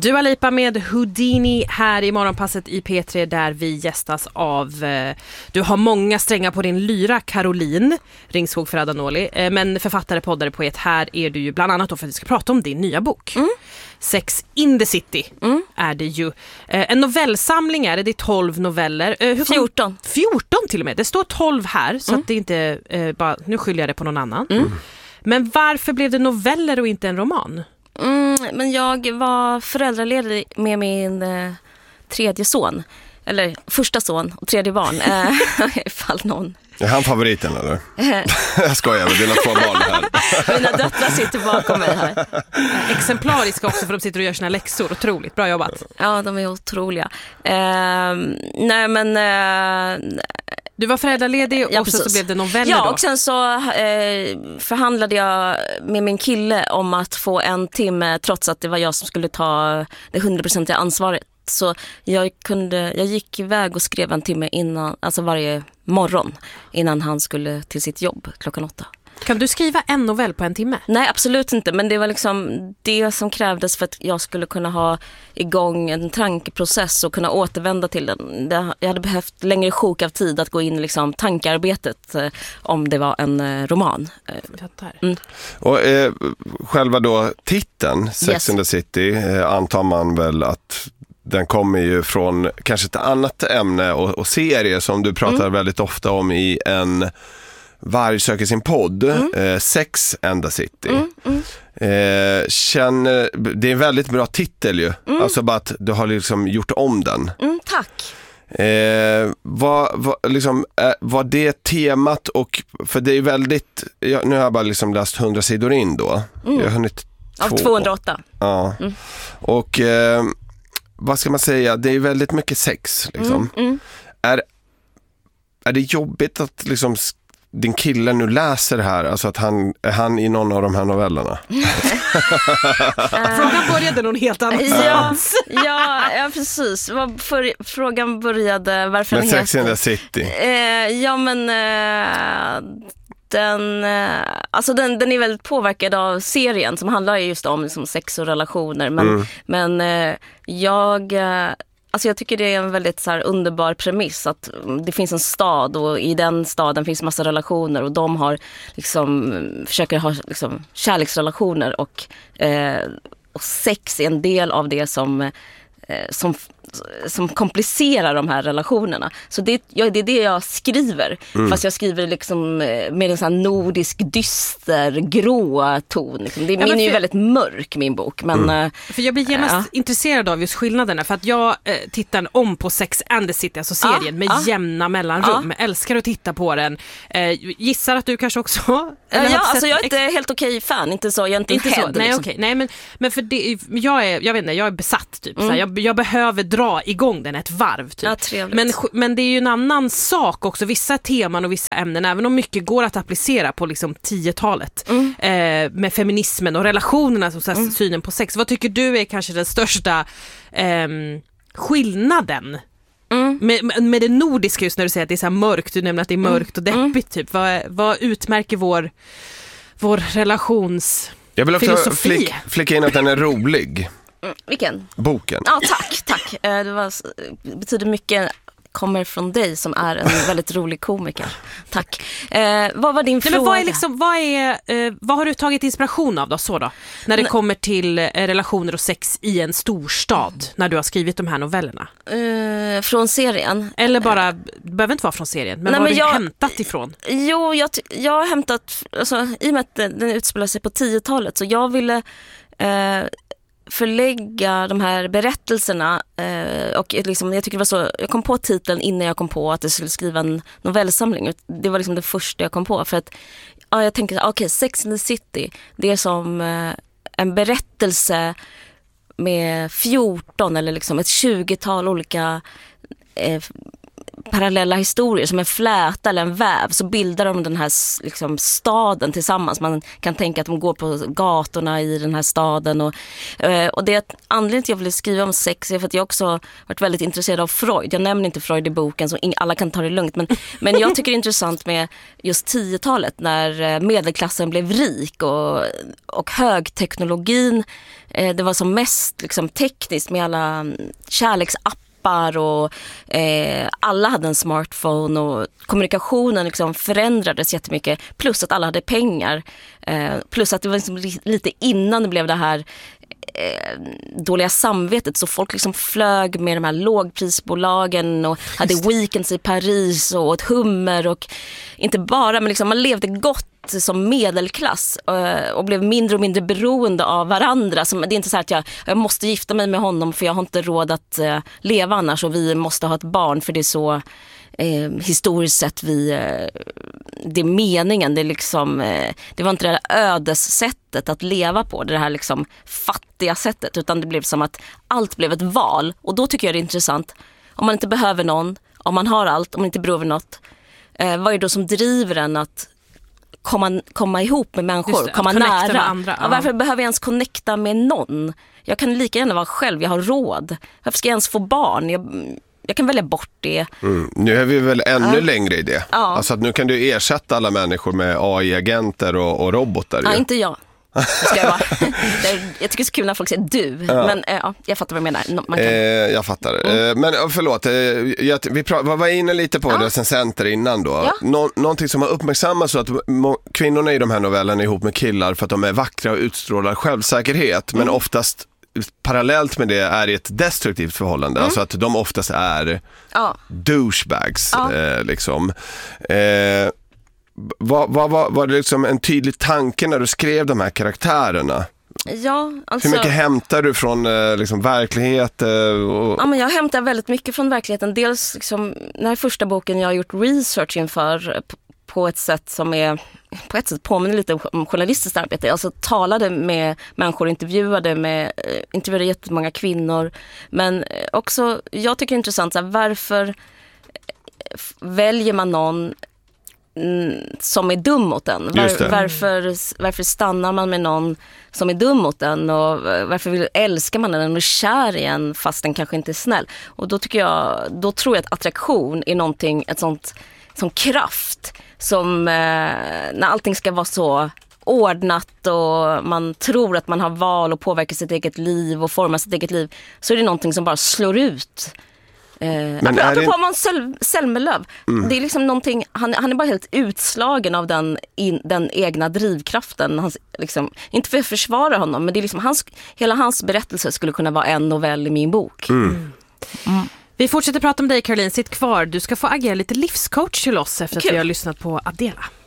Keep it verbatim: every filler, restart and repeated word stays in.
Dua Lipa med Houdini här i morgonpasset i P tre där vi gästas av eh, du har många strängar på din lyra, Caroline Ringskog Ferrada-Noli, eh, men författare, poddare, poet. Här är du ju bland annat då för att vi ska prata om din nya bok. Mm. Sex in the City mm. är det ju. Eh, en novellsamling är det, det är tolv noveller. Eh, hur fjorton. fjorton till och med. Det står tolv här så mm. att det inte eh, bara, nu skyller jag det på någon annan. Mm. Men varför blev det noveller och inte en roman? Mm, men jag var föräldraledig med min eh, tredje son. Eller första son och tredje barn. Eh, ifall någon... Är han favoriten eller? Jag skojar, men dina två barn här. Mina döttrar sitter bakom mig här. Exemplariska också för de sitter och gör sina läxor. Otroligt, bra jobbat. Ja, de är otroliga. Eh, nej men... Eh, Du var föräldraledig och ja, så blev det noveller ja, då. och sen så eh, förhandlade jag med min kille om att få en timme trots att det var jag som skulle ta det hundraprocentiga ansvaret. Så jag kunde, jag gick iväg och skrev en timme innan, alltså varje morgon innan han skulle till sitt jobb klockan åtta. Kan du skriva en novell på en timme? Nej, absolut inte. Men det var liksom det som krävdes för att jag skulle kunna ha igång en tankeprocess och kunna återvända till den. Jag hade behövt längre sjok av tid att gå in i liksom tankearbetet eh, om det var en eh, roman. Mm. Och eh, själva då titeln, Sex yes. in the City, eh, antar man väl att den kommer ju från kanske ett annat ämne och, och serie som du pratar mm. väldigt ofta om i en... Varg söker sin podd, mm. eh, Sex and the City. Mm, mm. Eh, känner, det är en väldigt bra titel ju. Mm. Alltså bara att du har liksom gjort om den. Mm, tack. Eh, vad, vad, liksom, eh, var det temat och för det är väldigt, jag, nu har jag bara liksom läst hundra sidor in då. Mm. Jag har hunnit Av två, tvåhundraåtta. Ja. Mm. Och eh, vad ska man säga, det är väldigt mycket sex liksom. Mm, mm. Är, är det jobbigt att liksom din kille nu läser det här, alltså att han är han i någon av de här novellerna? Frågan började någon helt annan. Ja, ja, ja, precis. För, frågan började varför men den Sex in the City. Eh, ja, men eh, den, eh, alltså den, den är väldigt påverkad av serien som handlar just om liksom, sex och relationer. Men, mm. men eh, jag... Eh, Alltså jag tycker det är en väldigt så här underbar premiss att det finns en stad och i den staden finns massa relationer och de har liksom, försöker ha liksom kärleksrelationer och, eh, och sex är en del av det som, eh, som, som komplicerar de här relationerna. Så det, ja, det är det jag skriver. Mm. Fast jag skriver liksom med en sån här nordisk dyster, grå ton. Liksom. Det, ja, min är ju väldigt mörk, min bok. Men, mm. För jag blir genast äh, intresserad av just skillnaderna. För att jag äh, tittar om på Sex and the City, alltså serien, äh, med äh, jämna mellanrum. Äh. Älskar att titta på den. Äh, gissar att du kanske också... Äh, ja, alltså jag är inte helt okej fan. Inte så, jag är inte, inte head, så. Nej, liksom. okej. Nej, men, men för det, jag är, jag vet inte, jag är besatt typ. Mm. Så här, jag, jag behöver dra igång den ett varv typ. Ja, men, men det är ju en annan sak också, vissa teman och vissa ämnen, även om mycket går att applicera på liksom tiotalet mm. eh, med feminismen och relationerna, så, så här, mm. synen på sex. Vad tycker du är kanske den största eh, skillnaden mm. med, med det nordiska, just när du säger att det är så här mörkt, du nämner att det är mörkt och deppigt typ. Vad, vad utmärker vår, vår relationsfilosofi? Jag vill också flick, flicka in att den är rolig. Mm, vilken? Boken. Ja, tack, tack. Det var, betyder mycket, kommer från dig som är en väldigt rolig komiker. Tack. Eh, vad var din fråga? Nej, men vad, är liksom, vad, är, eh, vad har du tagit inspiration av då, så då? När det Nej. kommer till eh, relationer och sex i en storstad, när du har skrivit de här novellerna? Eh, från serien? Eller bara, det behöver inte vara från serien, men Nej, vad har du jag, hämtat ifrån? Jo, jag, jag har hämtat, alltså, i och med att den utspelar sig på tiotalet, så jag ville... Eh, förlägga de här berättelserna eh, och liksom, jag tycker det var så, jag kom på titeln innan jag kom på att jag skulle skriva en novellsamling. Det var liksom det första jag kom på, för att ja, jag tänker, okej, okay, Sex and the City, det är som eh, en berättelse med fjorton eller liksom ett tjugotal olika eh, parallella historier som en fläta eller en väv, så bildar de den här liksom, staden tillsammans. Man kan tänka att de går på gatorna i den här staden och, och det är anledningen till att jag vill skriva om sex är för att jag också varit väldigt intresserad av Freud. Jag nämner inte Freud i boken så alla kan ta det lugnt, men, men jag tycker det är intressant med just tiotalet när medelklassen blev rik och, och högteknologin, det var som mest liksom, tekniskt med alla kärleksappar och eh, alla hade en smartphone och kommunikationen liksom förändrades jättemycket, plus att alla hade pengar, eh, plus att det var liksom lite innan det blev det här eh, dåliga samvetet, så folk liksom flög med de här lågprisbolagen och hade weekends i Paris och ett hummer och inte bara, men liksom man levde gott som medelklass och blev mindre och mindre beroende av varandra. Det är inte så att jag, jag måste gifta mig med honom för jag har inte råd att leva annars och vi måste ha ett barn för det är så eh, historiskt sett vi, det är meningen. Det, är liksom, det var inte det där ödessättet att leva på, det här liksom fattiga sättet, utan det blev som att allt blev ett val. Och då tycker jag det är intressant, om man inte behöver någon, om man har allt, om man inte behöver något, eh, vad är det då som driver en att komma, komma ihop med människor, det, komma nära. Andra, ja. Ja, varför behöver jag ens connecta med någon? Jag kan lika gärna vara själv, jag har råd. Varför ska jag ens få barn? Jag, jag kan välja bort det. Mm. Nu är vi väl ännu ja. längre i det. Ja. Alltså att nu kan du ersätta alla människor med A I-agenter och, och robotar. Ja, ju. Inte jag. Ska jag, vara. jag tycker det är så kul när folk säger du, ja. men ja, jag fattar vad jag menar. Man kan... eh, jag fattar. Mm. Eh, men förlåt, eh, jag, vi pra- var inne lite på ja. recensenter innan då. Ja. Nå- någonting som har uppmärksammats så att må- kvinnorna i de här novellerna är ihop med killar för att de är vackra och utstrålar självsäkerhet, mm. men oftast parallellt med det är det ett destruktivt förhållande, mm. alltså att de oftast är ja. douchebags ja. Eh, liksom. Eh, Var, var, var, var det liksom en tydlig tanke när du skrev de här karaktärerna? Ja, alltså... Hur mycket hämtar du från liksom, verklighet? Och... Ja, men jag hämtar väldigt mycket från verkligheten. Dels liksom, den här första boken jag har gjort research inför på ett sätt som är på ett sätt påminner lite om journalistiskt arbete. Alltså talade med människor, intervjuade med intervjuade jättemånga kvinnor. Men också, jag tycker det är intressant så här, varför väljer man någon som är dum mot en? Var, varför, varför stannar man med någon som är dum mot en? Och varför vill, älskar man den och är kär i en fast den kanske inte är snäll? Och då tycker jag, då tror jag att attraktion är någonting, ett sånt som kraft som eh, när allting ska vara så ordnat och man tror att man har val och påverkar sitt eget liv och formar sitt eget liv, så är det någonting som bara slår ut. Men apropå det... Måns Zelmerlöw, mm. det är liksom någonting, han, han är bara helt utslagen av den, in, den egna drivkraften. Han, liksom, inte för att försvara honom, men det är liksom hans, hela hans berättelse skulle kunna vara en novell i min bok. Mm. Mm. Mm. Vi fortsätter prata om dig, Caroline. Sitt kvar. Du ska få agera lite livscoach till oss efter Kul. att vi har lyssnat på Adela.